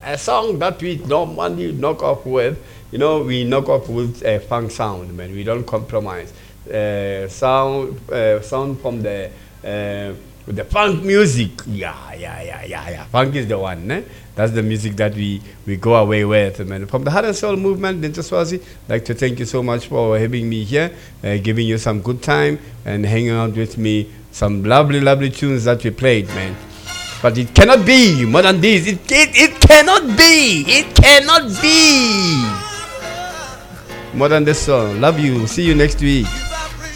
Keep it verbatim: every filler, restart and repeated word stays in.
a song that we normally knock off with. You know, we knock off with a funk sound, man. We don't compromise. Uh, sound, uh, sound from the uh, the funk music. Yeah, yeah, yeah, yeah, yeah. Funk is the one, eh? That's the music that we, we go away with, man. From the Heart and Soul Movement, Dinta Swazi, I'd like to thank you so much for having me here, uh, giving you some good time and hanging out with me. Some lovely, lovely tunes that we played, man. But it cannot be more than this. It, it, it cannot be. It cannot be more than this song. Love you. See you next week.